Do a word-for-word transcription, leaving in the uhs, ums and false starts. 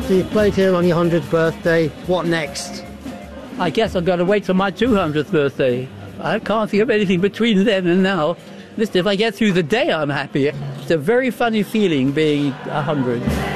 So you played here on your hundredth birthday. What next? I guess I've got to wait till my two hundredth birthday. I can't think of anything between then and now. Listen, if I get through the day, I'm happy. It's a very funny feeling being one hundred.